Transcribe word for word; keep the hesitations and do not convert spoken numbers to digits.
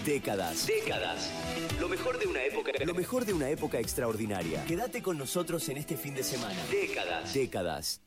Décadas. Décadas. Lo mejor de una época. Lo mejor de una época extraordinaria. Quédate con nosotros en este fin de semana. Décadas. Décadas.